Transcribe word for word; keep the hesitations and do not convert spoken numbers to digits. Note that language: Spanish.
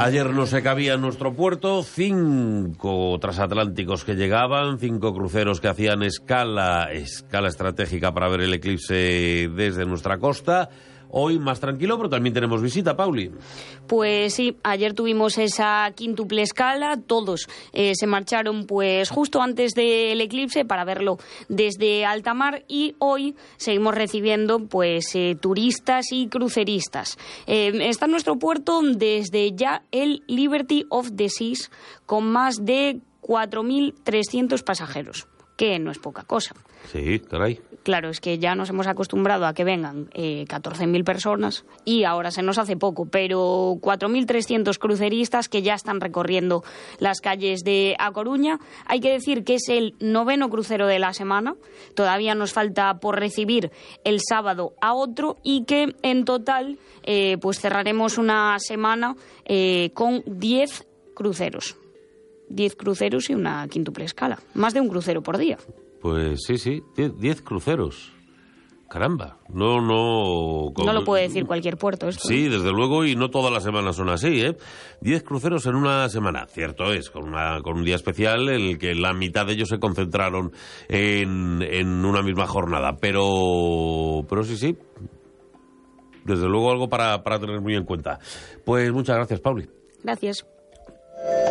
Ayer no se cabía en nuestro puerto, cinco transatlánticos que llegaban, cinco cruceros que hacían escala, escala estratégica para ver el eclipse desde nuestra costa. Hoy más tranquilo, pero también tenemos visita, Pauli. Pues sí, ayer tuvimos esa quíntuple escala, todos eh, se marcharon pues justo antes del eclipse para verlo desde alta mar, y hoy seguimos recibiendo pues eh, turistas y cruceristas. Eh, está en nuestro puerto desde ya el Liberty of the Seas con más de cuatro mil trescientos pasajeros, que no es poca cosa. Sí, caray. Claro, es que ya nos hemos acostumbrado a que vengan eh, catorce mil personas y ahora se nos hace poco, pero cuatro mil trescientos cruceristas que ya están recorriendo las calles de A Coruña. Hay que decir que es el noveno crucero de la semana, todavía nos falta por recibir el sábado a otro, y que en total eh, pues cerraremos una semana eh, con diez cruceros. diez cruceros y una quíntuple escala, más de un crucero por día. Pues sí, sí, diez cruceros. Caramba, no, no... No lo puede decir cualquier puerto esto. Sí, desde luego, y no todas las semanas son así, ¿eh? Diez cruceros en una semana, cierto es, con, una, con un día especial en el que la mitad de ellos se concentraron en, en una misma jornada, pero, pero sí, sí, desde luego algo para, para tener muy en cuenta. Pues muchas gracias, Pauli. Gracias.